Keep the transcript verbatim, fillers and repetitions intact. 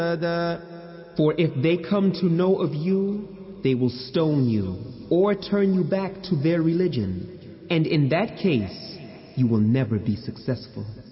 For if they come to know of you, they will stone you or turn you back to their religion, and in that case you will never be successful.